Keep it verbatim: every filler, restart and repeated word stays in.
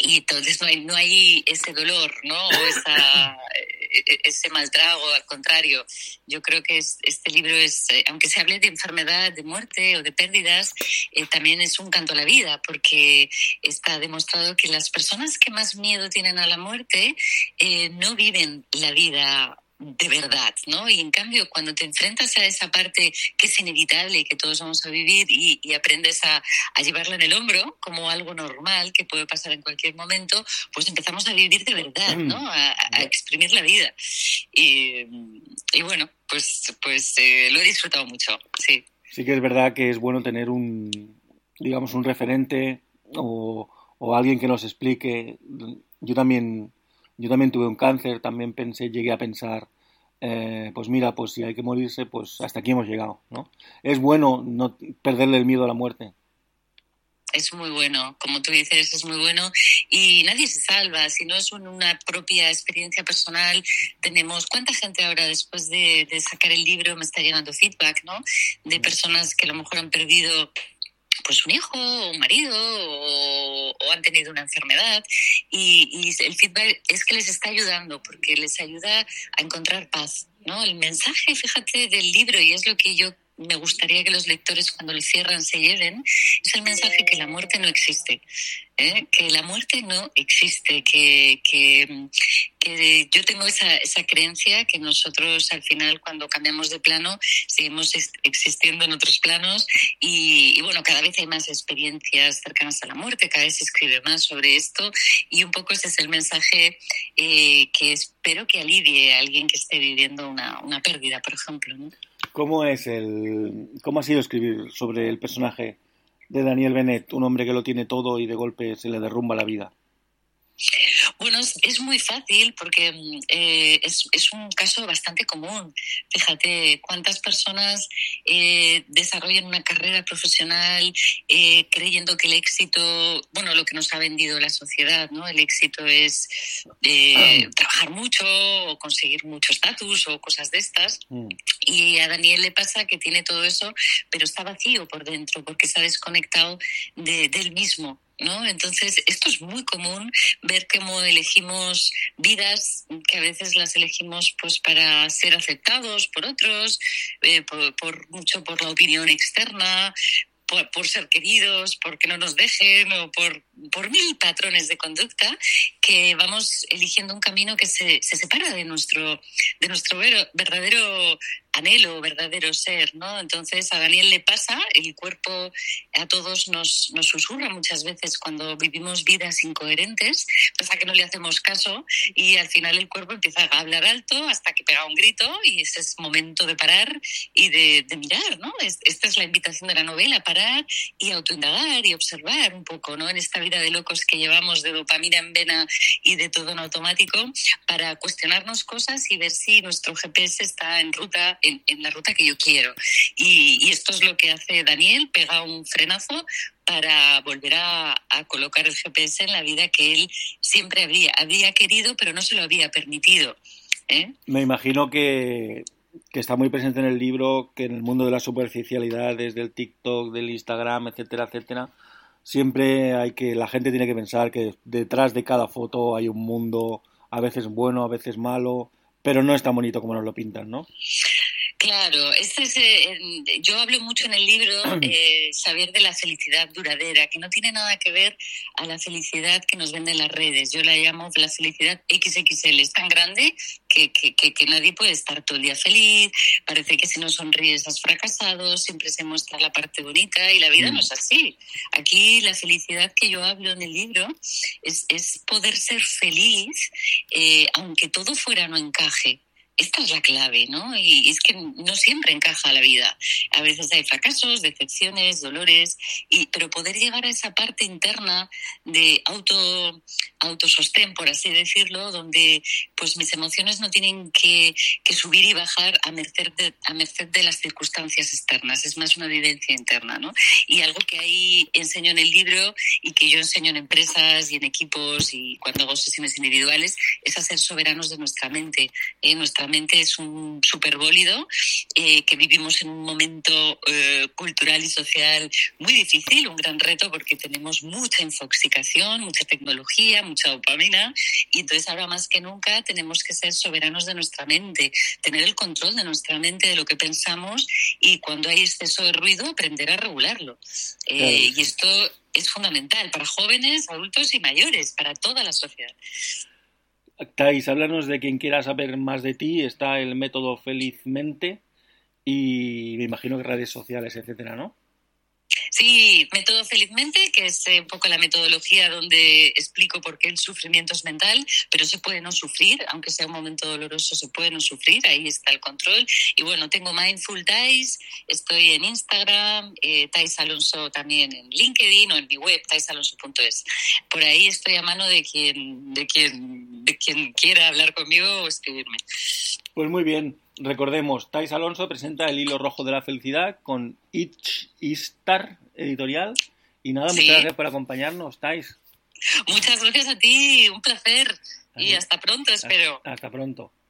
y entonces no hay, no hay ese dolor, ¿no? O esa, ese mal trago, al contrario. Yo creo que es, este libro es, aunque se hable de enfermedad, de muerte o de pérdidas, eh, también es un canto a la vida, porque está demostrado que las personas que más miedo tienen a la muerte eh, no viven la vida de verdad, ¿no? Y en cambio, cuando te enfrentas a esa parte que es inevitable y que todos vamos a vivir y, y aprendes a, a llevarla en el hombro como algo normal que puede pasar en cualquier momento, pues empezamos a vivir de verdad, ¿no? A, a exprimir la vida. Y, y bueno, pues, pues eh, lo he disfrutado mucho, sí. Sí que es verdad que es bueno tener un, digamos, un referente o, o alguien que nos explique. Yo también... Yo también tuve un cáncer, también pensé, llegué a pensar, eh, pues mira, pues si hay que morirse, pues hasta aquí hemos llegado, ¿no? Es bueno no perderle el miedo a la muerte. Es muy bueno, como tú dices, es muy bueno y nadie se salva, si no es una propia experiencia personal. Tenemos, ¿cuánta gente ahora después de, de sacar el libro me está llegando feedback, ¿no? De personas que a lo mejor han perdido pues un hijo o un marido o, o han tenido una enfermedad y, y el feedback es que les está ayudando porque les ayuda a encontrar paz, ¿no? El mensaje, fíjate, del libro, y es lo que yo me gustaría que los lectores cuando lo cierran se lleven, es el mensaje que la muerte no existe, ¿eh? Que la muerte no existe, que, que, que yo tengo esa, esa creencia que nosotros al final cuando cambiamos de plano seguimos existiendo en otros planos y, y bueno, cada vez hay más experiencias cercanas a la muerte, cada vez se escribe más sobre esto y un poco ese es el mensaje eh, que espero que alivie a alguien que esté viviendo una, una pérdida, por ejemplo, ¿no? ¿Cómo es el, cómo ha sido escribir sobre el personaje de Daniel Bennett, un hombre que lo tiene todo y de golpe se le derrumba la vida? Bueno, es, es muy fácil porque eh, es, es un caso bastante común. Fíjate cuántas personas eh, desarrollan una carrera profesional eh, creyendo que el éxito, bueno, lo que nos ha vendido la sociedad, ¿no? El éxito es eh, trabajar mucho o conseguir mucho estatus o cosas de estas. Mm. Y a Daniel le pasa que tiene todo eso, pero está vacío por dentro porque se ha desconectado de, del mismo, ¿no? Entonces, esto es muy común, ver cómo elegimos vidas que a veces las elegimos pues para ser aceptados por otros, eh, por, por mucho por la opinión externa, por, por ser queridos, por que no nos dejen o por, por mil patrones de conducta que vamos eligiendo un camino que se, se separa de nuestro, de nuestro ver, verdadero anhelo, verdadero ser, ¿no? Entonces a Daniel le pasa, el cuerpo a todos nos, nos susurra muchas veces cuando vivimos vidas incoherentes, pasa que no le hacemos caso y al final el cuerpo empieza a hablar alto hasta que pega un grito y ese es momento de parar y de, de mirar, ¿no? Es, esta es la invitación de la novela, parar y autoindagar y observar un poco, ¿no? En esta vida de locos que llevamos de dopamina en vena y de todo en automático para cuestionarnos cosas y ver si nuestro G P S está en ruta En, en la ruta que yo quiero. Y, y esto es lo que hace Daniel, pega un frenazo para volver a, a colocar el G P S en la vida que él siempre habría, habría querido, pero no se lo había permitido. ¿eh? Me imagino que, que está muy presente en el libro, que en el mundo de las superficialidades, del TikTok, del Instagram, etcétera, etcétera, siempre hay que, la gente tiene que pensar que detrás de cada foto hay un mundo, a veces bueno, a veces malo, pero no es tan bonito como nos lo pintan, ¿no? Claro, este es, eh, yo hablo mucho en el libro, eh, saber de la felicidad duradera, que no tiene nada que ver a la felicidad que nos venden las redes. Yo la llamo la felicidad equis equis ele, es tan grande que, que, que, que nadie puede estar todo el día feliz, parece que si no sonríes has fracasado, siempre se muestra la parte bonita y la vida mm. no es así. Aquí la felicidad que yo hablo en el libro es, es poder ser feliz eh, aunque todo fuera no encaje. Esta es la clave, ¿no? Y es que no siempre encaja la vida. A veces hay fracasos, decepciones, dolores, y, pero poder llegar a esa parte interna de auto, autosostén, por así decirlo, donde pues mis emociones no tienen que, que subir y bajar a merced, de, a merced de las circunstancias externas. Es más una vivencia interna, ¿no? Y algo que ahí enseño en el libro y que yo enseño en empresas y en equipos y cuando hago sesiones individuales es a ser soberanos de nuestra mente, ¿eh? Nuestra nuestra mente es un superbólido, eh, que vivimos en un momento eh, cultural y social muy difícil, un gran reto porque tenemos mucha infoxicación, mucha tecnología, mucha dopamina, y entonces ahora más que nunca tenemos que ser soberanos de nuestra mente, tener el control de nuestra mente, de lo que pensamos, y cuando hay exceso de ruido, aprender a regularlo. Eh, Claro, sí. Y esto es fundamental para jóvenes, adultos y mayores, para toda la sociedad. Thais, háblanos de quien quiera saber más de ti. Está el método Felizmente y me imagino que redes sociales, etcétera, ¿no? Sí, método Felizmente, que es eh, un poco la metodología donde explico por qué el sufrimiento es mental, pero se puede no sufrir, aunque sea un momento doloroso, se puede no sufrir, ahí está el control. Y bueno, tengo Mindful Thais, estoy en Instagram, eh, Thais Alonso también en LinkedIn o en mi web, thais alonso punto es. Por ahí estoy a mano de quien, de quien, de quien quiera hablar conmigo o escribirme. Pues muy bien. Recordemos, Thais Alonso presenta El hilo rojo de la felicidad con Ich Istar Editorial. Y nada, Sí. muchas gracias por acompañarnos, Thais. Muchas gracias a ti, un placer. Y hasta pronto, espero. Hasta, hasta pronto.